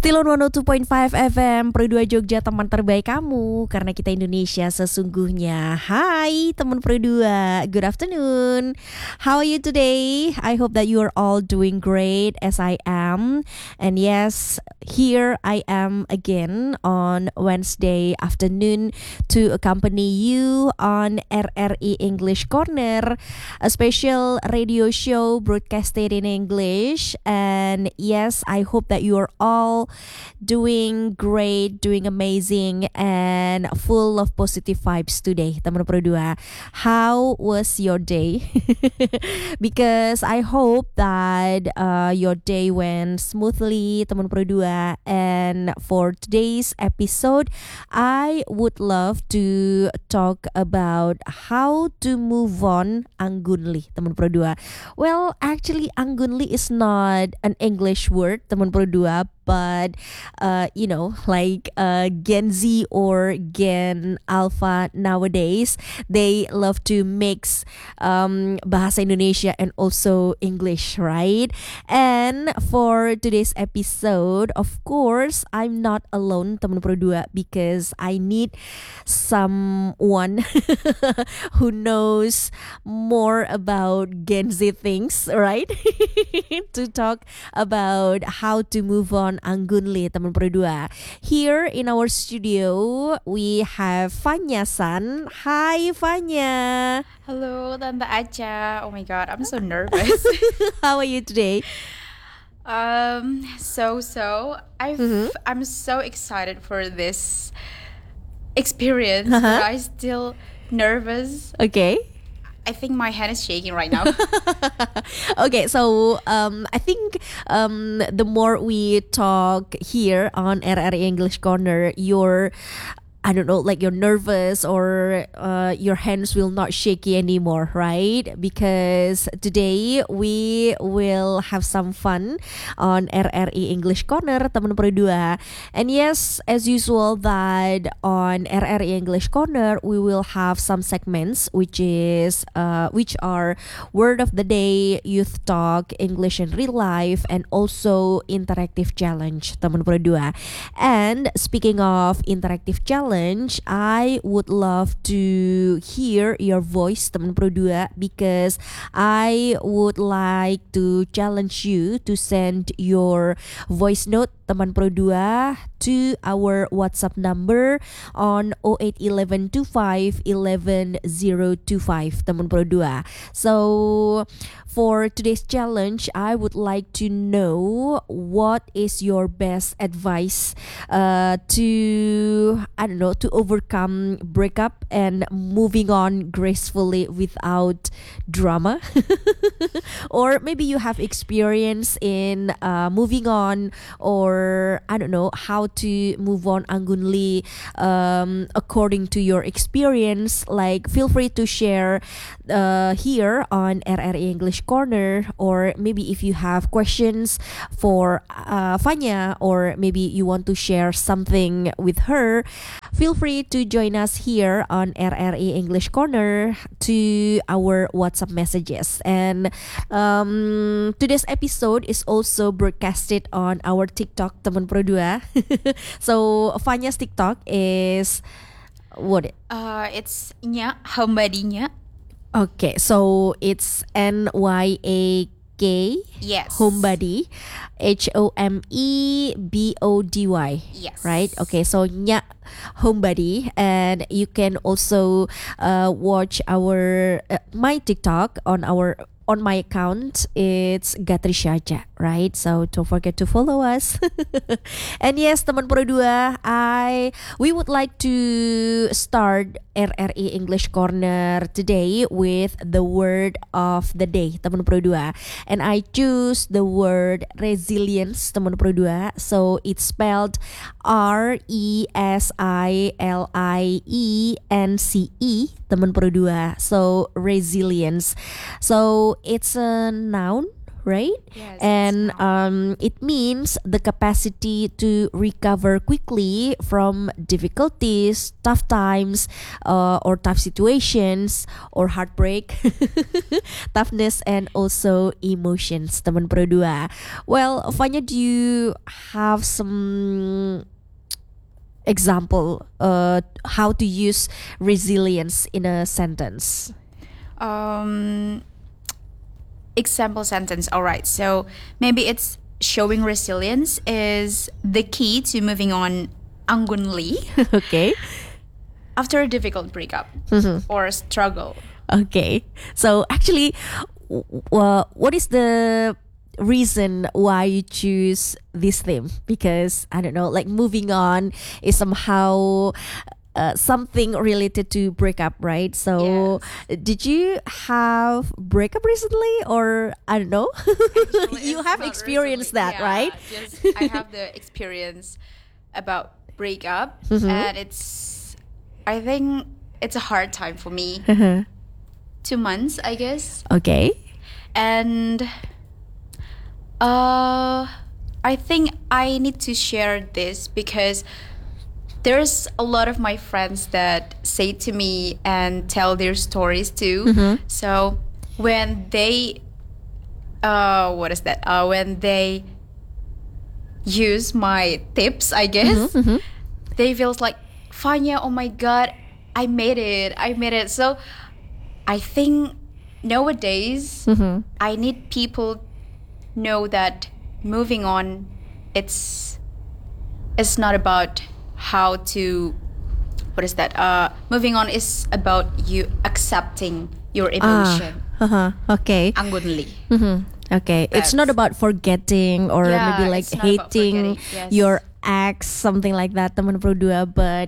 Still on 102.5 FM Pro 2 Jogja, teman terbaik kamu, karena kita Indonesia sesungguhnya. Hai teman Pro 2, good afternoon. How are you today? I hope that you are all doing great as I am. And yes, here I am again on Wednesday afternoon to accompany you on RRI English Corner, a special radio show broadcasted in English. And yes, I hope that you are all doing great, doing amazing, and full of positive vibes today, teman Pro 2. How was your day? Because I hope that your day went smoothly, teman Pro 2. And for today's episode, I would love to talk about how to move on anggunli, teman Pro 2. Well, actually anggunli is not an English word, teman Pro 2, but like Gen Z or Gen Alpha nowadays, they love to mix bahasa Indonesia and also English, right? And for today's episode, of course, I'm not alone, teman Pro 2, because I need someone who knows more about Gen Z things, right? To talk about how to move on anggunli, teman Pro 2. Here in our studio, we have Fanya-san. Hi, Fanya. Hello, Tante Acha. Oh my god, I'm so nervous. How are you today? I'm so excited for this experience, but I'm still nervous. Okay. I think my hand is shaking right now. Okay, so I think the more we talk here on RRI English Corner, you're nervous or your hands will not shaky anymore, right? Because today we will have some fun on RRI English Corner, teman Pro 2. And yes, as usual, that on RRI English Corner we will have some segments which are Word of the Day, Youth Talk, English in Real Life, and also Interactive Challenge, teman Pro 2. And speaking of Interactive Challenge, I would love to hear your voice, teman Pro 2, because I would like to challenge you to send your voice note, teman Pro 2, to our WhatsApp number on 081125 teman Pro 2. So for today's challenge, I would like to know what is your best advice to overcome breakup and moving on gracefully without drama. Or maybe you have experience in moving on, or how to move on anggunli according to your experience. Like, feel free to share here on RRI English Corner, or maybe if you have questions for Fanya, or maybe you want to share something with her, feel free to join us here on RRI English Corner to our WhatsApp messages. And today's episode is also broadcasted on our TikTok, teman Pro 2. So Fanya's TikTok is what? It's Nya Hombadinya. Okay, so it's NYAK. Yes. Homebody, HOMEBODY. Yes. Right? Okay, so Nya Homebody, and you can also watch our my TikTok on my account. It's Gatrisha Aja, right? So don't forget to follow us. And yes, teman Pro 2, we would like to start RRI English Corner today with the word of the day, teman Pro 2. And I choose the word resilience, teman Pro 2. So it's spelled RESILIENCE, teman Pro 2. So resilience. So it's a noun, right? Yes, And it's now. it means the capacity to recover quickly from difficulties, tough times, or tough situations, or heartbreak, toughness, and also emotions. Teman Pro 2. Well, Fanya, do you have some example how to use resilience in a sentence? Um, Example sentence. All right. So maybe it's showing resilience is the key to moving on anggunly Okay. after a difficult breakup or struggle. Okay. So actually, what is the reason why you choose this theme? Because I don't know, like moving on is somehow something related to breakup, right? So Yes. did you have breakup recently, or I don't know? Actually, You it's have not experienced recently. that, right? Yeah, just I have the experience about breakup, and I think it's a hard time for me. 2 months, I guess, Okay. and I think I need to share this because there's a lot of my friends that say to me and tell their stories too. So when they what is that? When they use my tips, I guess, they feels like, Fanya, oh my god, I made it. I made it. So I think nowadays I need people know that moving on, it's not about how to, what is that? Moving on is about you accepting your emotion Okay. anggunly. Okay, it's not That's about forgetting or Yeah, maybe like it's not about hating forgetting. Yes. your ex, something like that, teman Pro 2, but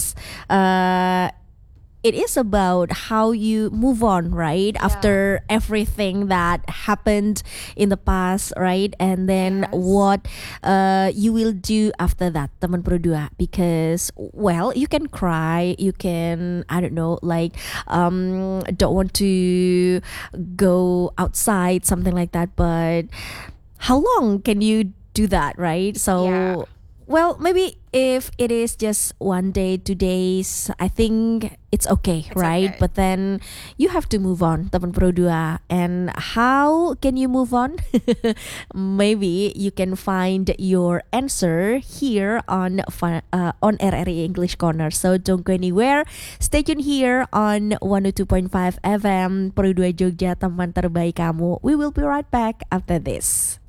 it is about how you move on, right? After everything that happened in the past, right? And then Yes. what you will do after that, teman Pro 2. Because, well, you can cry, you can, I don't know, like, don't want to go outside, something like that. But how long can you do that, right? So, Yeah. well, maybe if it is just 1 day, 2 days, I think it's okay, right? okay. But then you have to move on, teman Pro 2. And how can you move on? Maybe you can find your answer here on RRI English Corner. So don't go anywhere. Stay tuned here on 102.5 FM Pro 2 Jogja, teman terbaik kamu. We will be right back after this.